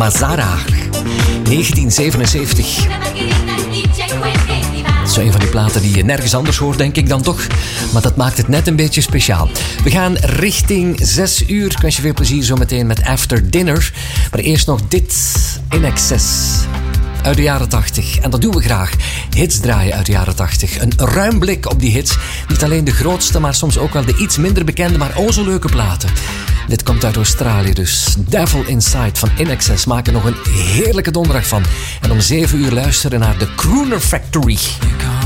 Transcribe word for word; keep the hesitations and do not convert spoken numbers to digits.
Mazara, negentien zevenenzeventig. Dat is zo een van die platen die je nergens anders hoort, denk ik dan toch. Maar dat maakt het net een beetje speciaal. We gaan richting zes uur. Ik wens je veel plezier zometeen met After Dinner. Maar eerst nog dit In Excess. Uit de jaren tachtig. En dat doen we graag. Hits draaien uit de jaren tachtig. Een ruim blik op die hits. Niet alleen de grootste, maar soms ook wel de iets minder bekende, maar o zo leuke platen. Dit komt uit Australië dus. Devil Inside van In Excess. Maak er nog een heerlijke donderdag van. En om zeven uur luisteren naar The Crooner Factory.